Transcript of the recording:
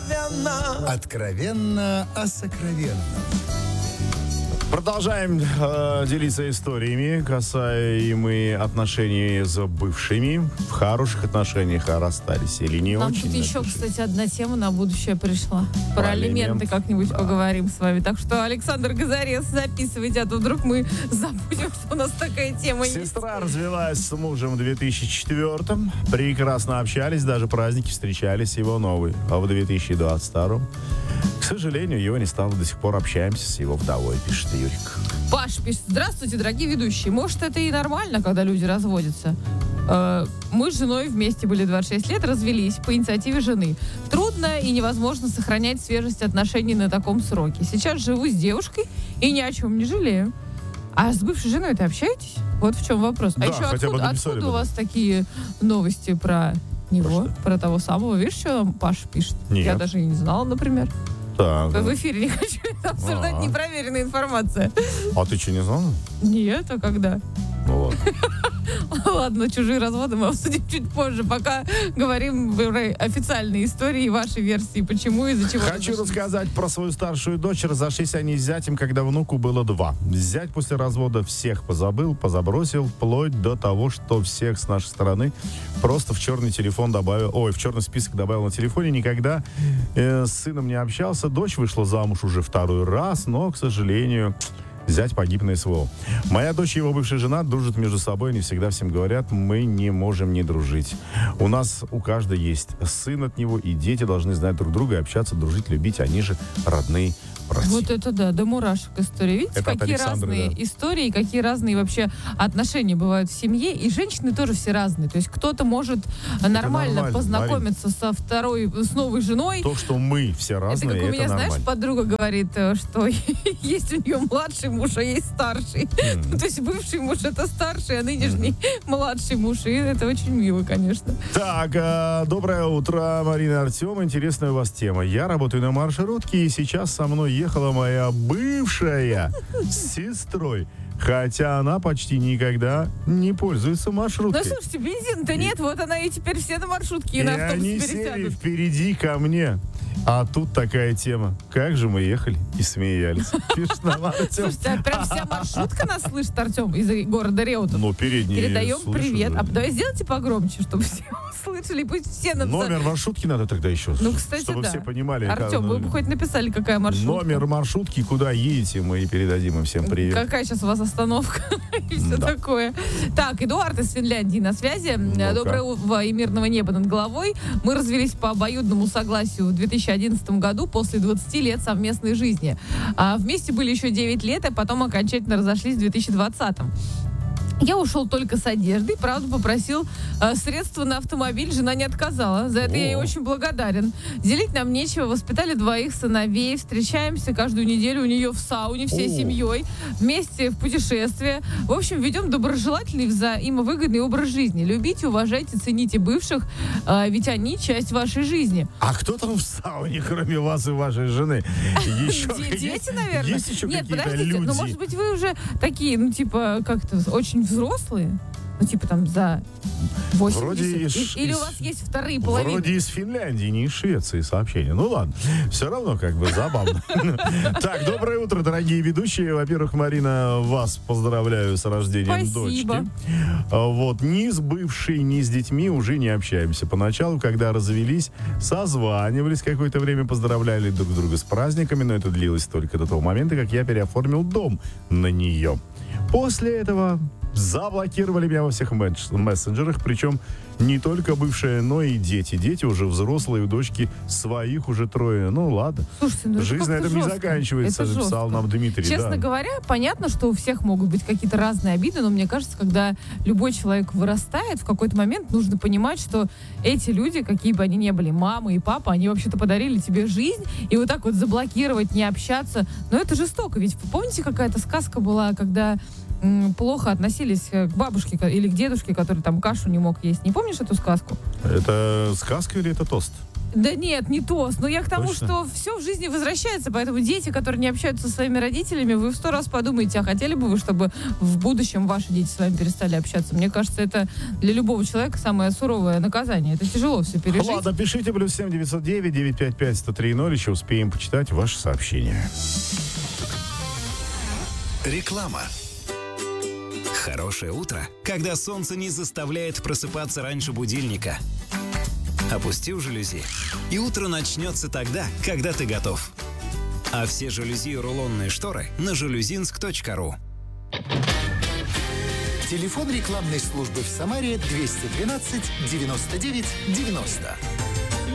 Откровенно о сокровенном. Продолжаем делиться историями, касаемые отношений с бывшими. В хороших отношениях, а расстались или не Нам очень. тут еще, кстати, одна тема на будущее пришла. Про алименты как-нибудь поговорим с вами. Так что, Александр Газарес, записывайте, а то вдруг мы забудем, что у нас такая тема есть. Сестра развелась с мужем в 2004-м. Прекрасно общались, даже праздники встречались, его новый. А в 2022-м, к сожалению, его не стало. До сих пор общаемся с его вдовой, пишет Юрик. Паш пишет: здравствуйте, дорогие ведущие. Может, это и нормально, когда люди разводятся? Мы с женой вместе были 26 лет, развелись по инициативе жены. Трудно и невозможно сохранять свежесть отношений на таком сроке. Сейчас живу с девушкой и ни о чем не жалею. А с бывшей женой-то общаетесь? Вот в чем вопрос. Да, а еще хотя бы откуда у вас такие новости про него, про того самого? Видишь, что там Паша пишет? Нет. Я даже и не знала, например. Так. В эфире не хочу обсуждать непроверенную информацию. А ты что, не знал? Нет, а когда? Ну ладно. Ладно, чужие разводы мы обсудим чуть позже. Пока говорим про официальные истории, ваши версии, почему и из-за чего. Хочу рассказать про свою старшую дочь. Разошлись они с зятем, когда внуку было 2. Зять после развода всех позабросил, вплоть до того, что всех с нашей стороны просто в черный телефон в черный список добавил на телефоне. Никогда с сыном не общался. Дочь вышла замуж уже 2-й раз, но, к сожалению, зять погиб на СВО. Моя дочь и его бывшая жена дружат между собой, они всегда всем говорят, мы не можем не дружить. У каждого есть сын от него, и дети должны знать друг друга, и общаться, дружить, любить, они же родные братья. Вот это да, до мурашек история. Видите, Это какие разные истории, какие разные вообще отношения бывают в семье, и женщины тоже все разные. То есть кто-то может нормально познакомиться с новой женой. То, что мы все разные, это как у меня, нормально. знаешь, подруга говорит, что есть у нее младший муж, а есть старший. То есть бывший муж это старший, а нынешний младший муж. И это очень мило, конечно. Так, доброе утро, Марина и Артем. Интересная у вас тема. Я работаю на маршрутке, и сейчас со мной ехала моя бывшая с сестрой. Хотя она почти никогда не пользуется маршруткой. Ну, слушайте, бензина-то нет, вот она и теперь все на маршрутке и на автобус они пересядут. сели впереди ко мне. А тут такая тема. Как же мы ехали и смеялись. Пишет нам Артем. Слушайте, а прям вся маршрутка нас слышит, Артем, из города Реутов. Ну, передние Передаем слышу, привет. да. А давай сделайте погромче, чтобы все услышали, пусть все нам... Номер маршрутки надо тогда еще. Ну, кстати, чтобы да. все понимали. Артем, вы бы хоть написали, какая маршрутка. Номер маршрутки, куда едете, мы передадим им всем привет. Какая сейчас у вас остановка и все такое. Так, Эдуард из Финляндии на связи. Доброго и мирного неба над головой. Мы развелись по обоюдному согласию в 2011 году после 20 лет совместной жизни. Вместе были еще 9 лет, а потом окончательно разошлись в 2020. Я ушел только с одеждой, правда, попросил средства на автомобиль, жена не отказала. За это я ей очень благодарен. Делить нам нечего, воспитали 2 сыновей, встречаемся каждую неделю у нее в сауне всей семьей, вместе в путешествие. В общем, ведем доброжелательный, взаимовыгодный образ жизни. Любите, уважайте, цените бывших, ведь они часть вашей жизни. А кто там в сауне, кроме вас и вашей жены? Дети, наверное. Есть еще Нет, какие-то подождите, люди? ну, может быть, вы уже такие, ну, типа, как-то очень взрослые? Ну, типа, там, за 80. Вроде Или у вас есть вторые половины? Вроде из Финляндии, не из Швеции сообщение. Ну, ладно. Все равно, как бы, забавно. Так, доброе утро, дорогие ведущие. Во-первых, Марина, вас поздравляю с рождением дочки. Вот, ни с бывшей, ни с детьми уже не общаемся. Поначалу, когда развелись, созванивались какое-то время, поздравляли друг друга с праздниками, но это длилось только до того момента, как я переоформил дом на нее. После этого заблокировали меня во всех мессенджерах, причем не только бывшая, но и дети. Дети уже взрослые, у дочки своих уже 3. Ну, ладно. Слушайте, ну жизнь на этом не заканчивается, написал нам Дмитрий. Честно говоря, понятно, что у всех могут быть какие-то разные обиды, но мне кажется, когда любой человек вырастает, в какой-то момент нужно понимать, что эти люди, какие бы они ни были, мама и папа, они вообще-то подарили тебе жизнь, и вот так вот заблокировать, не общаться, но это жестоко. Ведь помните, какая-то сказка была, когда плохо относились к бабушке или к дедушке, который там кашу не мог есть. Не помнишь эту сказку? Это сказка или это тост? Да нет, не тост. Но я к тому, Точно? что все в жизни возвращается. Поэтому дети, которые не общаются со своими родителями, вы в 100 раз подумайте, а хотели бы вы, чтобы в будущем ваши дети с вами перестали общаться? Мне кажется, это для любого человека самое суровое наказание. Это тяжело все пережить. Ладно, пишите +7 909 955 103 еще успеем почитать ваши сообщения. Реклама. Хорошее утро, когда солнце не заставляет просыпаться раньше будильника. Опустил жалюзи, и утро начнется тогда, когда ты готов. А все жалюзи и рулонные шторы на жалюзинск.ру. Телефон рекламной службы в Самаре 212 99 90.